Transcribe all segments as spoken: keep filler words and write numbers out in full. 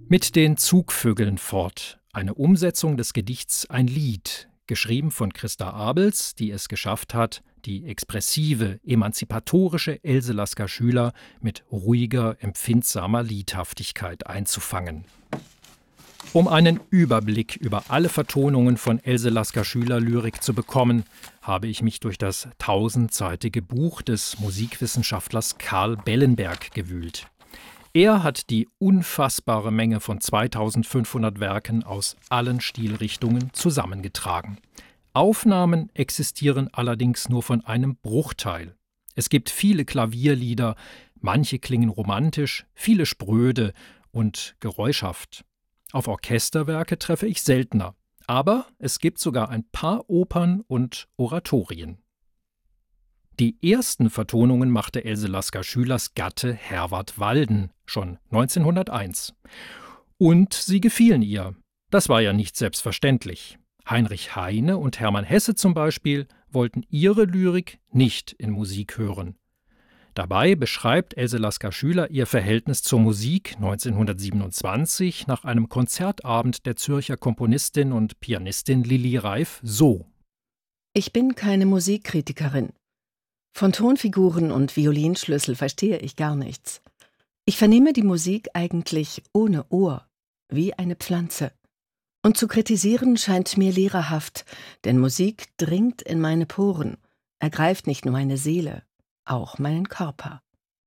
Mit den Zugvögeln fort. Eine Umsetzung des Gedichts Ein Lied, geschrieben von Christa Abels, die es geschafft hat, die expressive, emanzipatorische Else Lasker-Schüler mit ruhiger, empfindsamer Liedhaftigkeit einzufangen. Um einen Überblick über alle Vertonungen von Else Lasker-Schüler Lyrik zu bekommen, habe ich mich durch das tausendseitige Buch des Musikwissenschaftlers Karl Bellenberg gewühlt. Er hat die unfassbare Menge von zweitausendfünfhundert Werken aus allen Stilrichtungen zusammengetragen. Aufnahmen existieren allerdings nur von einem Bruchteil. Es gibt viele Klavierlieder, manche klingen romantisch, viele spröde und geräuschhaft. Auf Orchesterwerke treffe ich seltener, aber es gibt sogar ein paar Opern und Oratorien. Die ersten Vertonungen machte Else Lasker-Schülers Gatte Herwart Walden schon neunzehnhunderteins. Und sie gefielen ihr. Das war ja nicht selbstverständlich. Heinrich Heine und Hermann Hesse zum Beispiel wollten ihre Lyrik nicht in Musik hören. Dabei beschreibt Else Lasker-Schüler ihr Verhältnis zur Musik neunzehnhundertsiebenundzwanzig nach einem Konzertabend der Zürcher Komponistin und Pianistin Lili Reif so: Ich bin keine Musikkritikerin. Von Tonfiguren und Violinschlüssel verstehe ich gar nichts. Ich vernehme die Musik eigentlich ohne Ohr, wie eine Pflanze. Und zu kritisieren scheint mir lehrerhaft, denn Musik dringt in meine Poren, ergreift nicht nur meine Seele, auch meinen Körper.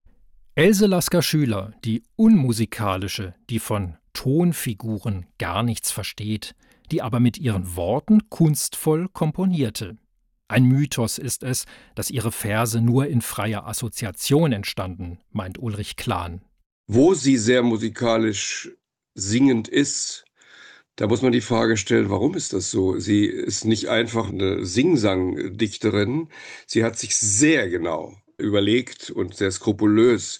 Else Lasker-Schüler, die unmusikalische, die von Tonfiguren gar nichts versteht, die aber mit ihren Worten kunstvoll komponierte. Ein Mythos ist es, dass ihre Verse nur in freier Assoziation entstanden, meint Ulrich Klahn. Wo sie sehr musikalisch singend ist, da muss man die Frage stellen, warum ist das so? Sie ist nicht einfach eine Singsangdichterin. Sie hat sich sehr genau überlegt und sehr skrupulös,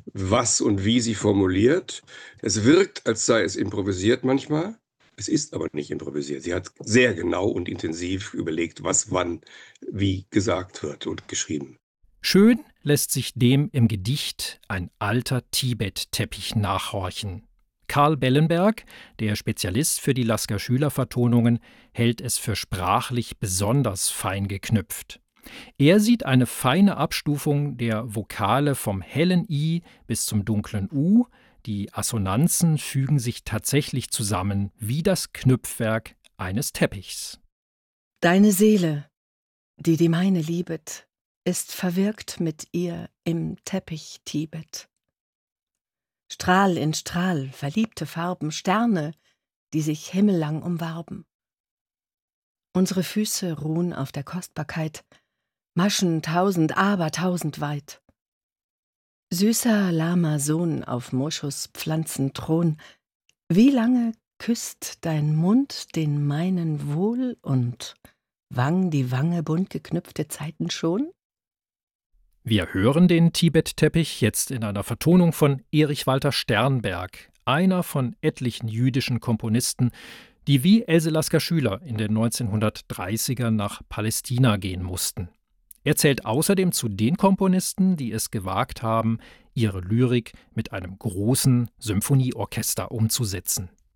was und wie sie formuliert. Es wirkt, als sei es improvisiert manchmal. Es ist aber nicht improvisiert. Sie hat sehr genau und intensiv überlegt, was wann wie gesagt wird und geschrieben. Schön lässt sich dem im Gedicht ein alter Tibet-Teppich nachhorchen. Karl Bellenberg, der Spezialist für die Lasker-Schüler-Vertonungen, hält es für sprachlich besonders fein geknüpft. Er sieht eine feine Abstufung der Vokale vom hellen I bis zum dunklen U. Die Assonanzen fügen sich tatsächlich zusammen wie das Knüpfwerk eines Teppichs. Deine Seele, die die meine liebet, ist verwirkt mit ihr im Teppich Tibet. Strahl in Strahl, verliebte Farben, Sterne, die sich himmellang umwarben. Unsere Füße ruhen auf der Kostbarkeit, Maschen tausend, aber tausend weit. Süßer, lahmer Sohn auf Moschus Pflanzenthron, wie lange küsst dein Mund den meinen wohl und Wang die Wange bunt geknüpfte Zeiten schon? Wir hören den Tibet-Teppich jetzt in einer Vertonung von Erich Walter Sternberg, einer von etlichen jüdischen Komponisten, die wie Else Lasker-Schüler in den neunzehnhundertdreißigern nach Palästina gehen mussten. Er zählt außerdem zu den Komponisten, die es gewagt haben, ihre Lyrik mit einem großen Symphonieorchester umzusetzen.